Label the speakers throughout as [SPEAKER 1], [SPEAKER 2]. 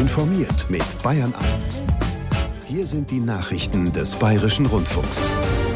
[SPEAKER 1] informiert mit Bayern 1. Hier sind die Nachrichten des Bayerischen Rundfunks.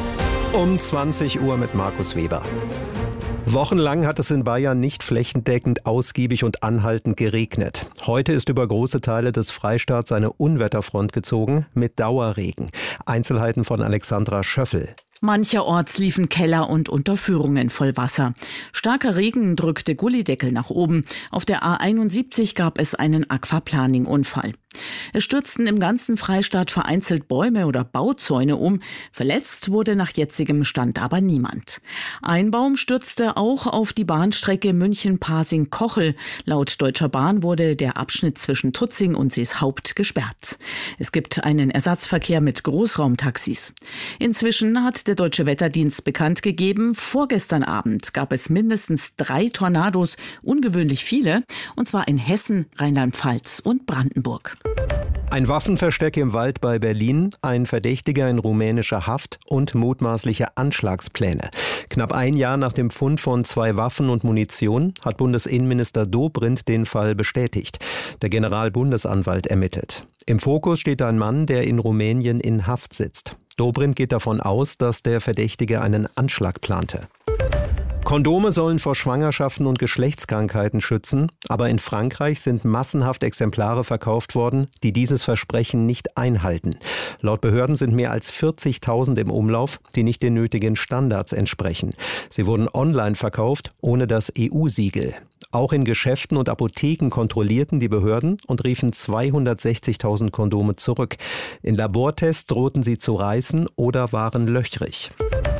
[SPEAKER 2] Um 20 Uhr mit Markus Weber. Wochenlang hat es in Bayern nicht flächendeckend, ausgiebig und anhaltend geregnet. Heute ist über große Teile des Freistaats eine Unwetterfront gezogen mit Dauerregen. Einzelheiten von Alexandra Schöffel.
[SPEAKER 3] Mancherorts liefen Keller und Unterführungen voll Wasser. Starker Regen drückte Gullydeckel nach oben. Auf der A71 gab es einen Aquaplaning-Unfall. Es stürzten im ganzen Freistaat vereinzelt Bäume oder Bauzäune um. Verletzt wurde nach jetzigem Stand aber niemand. Ein Baum stürzte auch auf die Bahnstrecke München-Pasing-Kochel. Laut Deutscher Bahn wurde der Abschnitt zwischen Tutzing und Seeshaupt gesperrt. Es gibt einen Ersatzverkehr mit Großraumtaxis. Inzwischen hat der Deutsche Wetterdienst bekannt gegeben, vorgestern Abend gab es mindestens 3 Tornados, ungewöhnlich viele, und zwar in Hessen, Rheinland-Pfalz und Brandenburg.
[SPEAKER 2] Ein Waffenversteck im Wald bei Berlin, ein Verdächtiger in rumänischer Haft und mutmaßliche Anschlagspläne. Knapp ein Jahr nach dem Fund von 2 Waffen und Munition hat Bundesinnenminister Dobrindt den Fall bestätigt. Der Generalbundesanwalt ermittelt. Im Fokus steht ein Mann, der in Rumänien in Haft sitzt. Dobrindt geht davon aus, dass der Verdächtige einen Anschlag plante. Kondome sollen vor Schwangerschaften und Geschlechtskrankheiten schützen, aber in Frankreich sind massenhaft Exemplare verkauft worden, die dieses Versprechen nicht einhalten. Laut Behörden sind mehr als 40.000 im Umlauf, die nicht den nötigen Standards entsprechen. Sie wurden online verkauft, ohne das EU-Siegel. Auch in Geschäften und Apotheken kontrollierten die Behörden und riefen 260.000 Kondome zurück. In Labortests drohten sie zu reißen oder waren löchrig.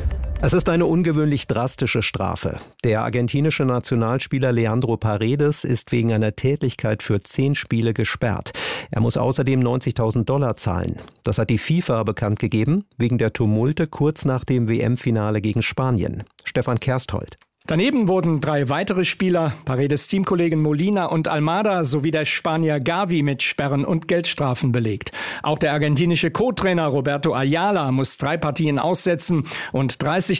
[SPEAKER 2] Es ist eine ungewöhnlich drastische Strafe. Der argentinische Nationalspieler Leandro Paredes ist wegen einer Tätlichkeit für 10 Spiele gesperrt. Er muss außerdem $90.000 zahlen. Das hat die FIFA bekannt gegeben, wegen der Tumulte kurz nach dem WM-Finale gegen Spanien. Stefan Kersthold.
[SPEAKER 4] Daneben wurden 3 weitere Spieler, Paredes Teamkollegen Molina und Almada sowie der Spanier Gavi mit Sperren und Geldstrafen belegt. Auch der argentinische Co-Trainer Roberto Ayala muss 3 Partien aussetzen und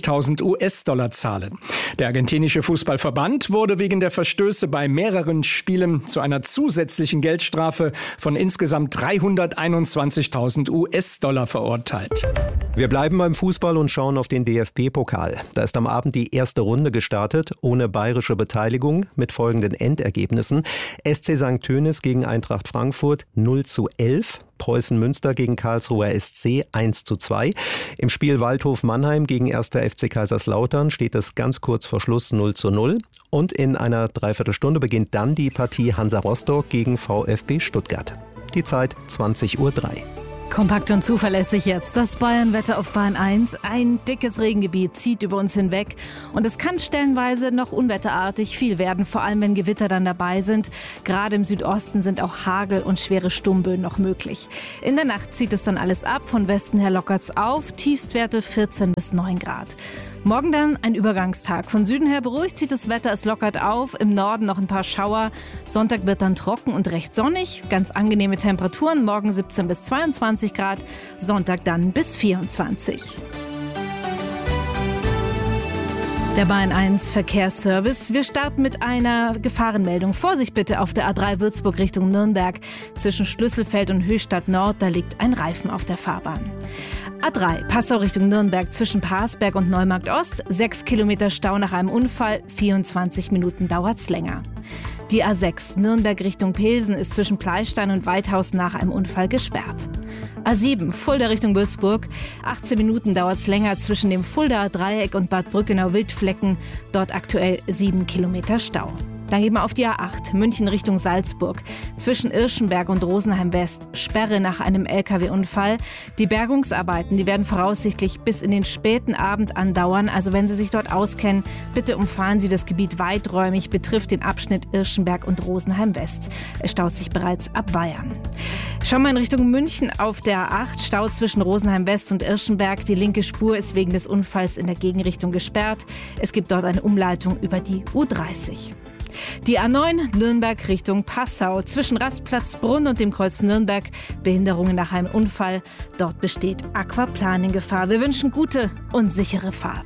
[SPEAKER 4] $30.000 zahlen. Der argentinische Fußballverband wurde wegen der Verstöße bei mehreren Spielen zu einer zusätzlichen Geldstrafe von insgesamt $321.000 verurteilt.
[SPEAKER 2] Wir bleiben beim Fußball und schauen auf den DFB-Pokal. Da ist am Abend die erste Runde gestartet, ohne bayerische Beteiligung, mit folgenden Endergebnissen. SC St. Tönis gegen Eintracht Frankfurt 0:11. Preußen Münster gegen Karlsruher SC 1:2. Im Spiel Waldhof Mannheim gegen 1. FC Kaiserslautern steht es ganz kurz vor Schluss 0:0. Und in einer Dreiviertelstunde beginnt dann die Partie Hansa Rostock gegen VfB Stuttgart. Die Zeit 20:03 Uhr.
[SPEAKER 5] Kompakt und zuverlässig jetzt. Das Bayern-Wetter auf Bayern 1. Ein dickes Regengebiet zieht über uns hinweg. Und es kann stellenweise noch unwetterartig viel werden, vor allem wenn Gewitter dann dabei sind. Gerade im Südosten sind auch Hagel und schwere Sturmböen noch möglich. In der Nacht zieht es dann alles ab. Von Westen her lockert's auf. Tiefstwerte 14 bis 9 Grad. Morgen dann ein Übergangstag. Von Süden her beruhigt sich das Wetter, es lockert auf. Im Norden noch ein paar Schauer. Sonntag wird dann trocken und recht sonnig. Ganz angenehme Temperaturen. Morgen 17 bis 22 Grad. Sonntag dann bis 24. Der Bayern 1 Verkehrsservice. Wir starten mit einer Gefahrenmeldung. Vorsicht bitte auf der A3 Würzburg Richtung Nürnberg. Zwischen Schlüsselfeld und Höchstadt Nord, da liegt ein Reifen auf der Fahrbahn. A3 Passau Richtung Nürnberg zwischen Parsberg und Neumarkt Ost. 6 Kilometer Stau nach einem Unfall. 24 Minuten dauert's länger. Die A6 Nürnberg Richtung Pilsen ist zwischen Pleistein und Weidhaus nach einem Unfall gesperrt. A7 Fulda Richtung Würzburg. 18 Minuten dauert's länger zwischen dem Fuldaer Dreieck und Bad Brückenau-Wildflecken. Dort aktuell 7 Kilometer Stau. Dann gehen wir auf die A8, München Richtung Salzburg. Zwischen Irschenberg und Rosenheim West, Sperre nach einem LKW-Unfall. Die Bergungsarbeiten, die werden voraussichtlich bis in den späten Abend andauern. Also wenn Sie sich dort auskennen, bitte umfahren Sie das Gebiet weiträumig, betrifft den Abschnitt Irschenberg und Rosenheim West. Es staut sich bereits ab Bayern. Schauen wir in Richtung München auf der A8, Stau zwischen Rosenheim West und Irschenberg. Die linke Spur ist wegen des Unfalls in der Gegenrichtung gesperrt. Es gibt dort eine Umleitung über die U30. Die A9 Nürnberg Richtung Passau. Zwischen Rastplatzbrunn und dem Kreuz Nürnberg Behinderungen nach einem Unfall. Dort besteht Aquaplaning-Gefahr. Wir wünschen gute und sichere Fahrt.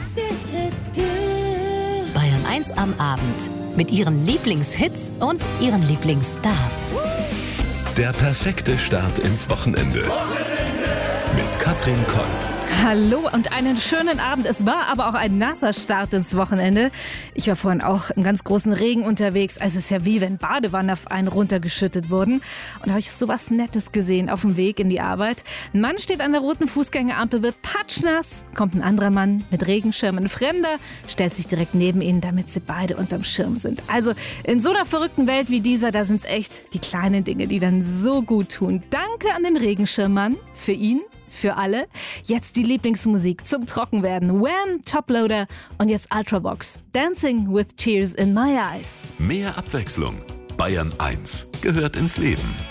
[SPEAKER 6] Bayern 1 am Abend. Mit ihren Lieblingshits und ihren Lieblingsstars.
[SPEAKER 1] Der perfekte Start ins Wochenende. Mit Katrin Kolb.
[SPEAKER 5] Hallo und einen schönen Abend. Es war aber auch ein nasser Start ins Wochenende. Ich war vorhin auch im ganz großen Regen unterwegs. Also es ist ja wie wenn Badewannen auf einen runtergeschüttet wurden. Und da habe ich so was Nettes gesehen auf dem Weg in die Arbeit. Ein Mann steht an der roten Fußgängerampel, wird patschnass. Kommt ein anderer Mann mit Regenschirm. Ein Fremder stellt sich direkt neben ihn, damit sie beide unterm Schirm sind. Also in so einer verrückten Welt wie dieser, da sind es echt die kleinen Dinge, die dann so gut tun. Danke an den Regenschirmmann für ihn. Für alle. Jetzt die Lieblingsmusik zum Trockenwerden. Wham! Toploader und jetzt Ultravox. Dancing with Tears in My Eyes.
[SPEAKER 1] Mehr Abwechslung. Bayern 1 gehört ins Leben.